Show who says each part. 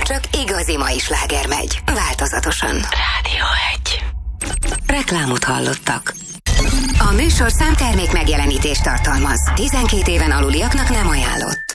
Speaker 1: csak igazi mai sláger megy. Változatosan.
Speaker 2: Rádió 1.
Speaker 1: Reklámot hallottak. A műsor számtermék megjelenítést tartalmaz. 12 éven aluliaknak nem ajánlott.